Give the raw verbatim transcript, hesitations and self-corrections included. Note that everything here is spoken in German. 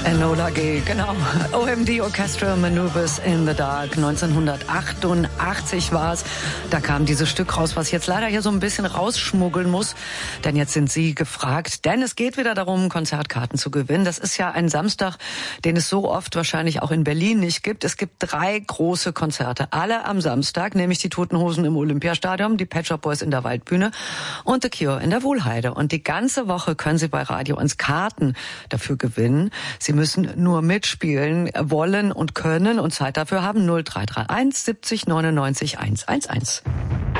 Enola Gay, genau. O M D Orchestra Maneuvers in the Dark. neunzehnhundertachtundachtzig war es. Da kam dieses Stück raus, was jetzt leider hier so ein bisschen rausschmuggeln muss. Denn jetzt sind Sie gefragt. Denn es geht wieder darum, Konzertkarten zu gewinnen. Das ist ja ein Samstag, den es so oft wahrscheinlich auch in Berlin nicht gibt. Es gibt drei große Konzerte. Alle am Samstag, nämlich die Toten Hosen im Olympiastadion, die Pet Shop Boys in der Waldbühne und The Cure in der Wohlheide. Und die ganze Woche können Sie bei Radio uns Karten dafür gewinnen. Sie müssen nur mitspielen wollen und können und Zeit dafür haben. null drei drei eins siebzig neunundneunzig hundertelf.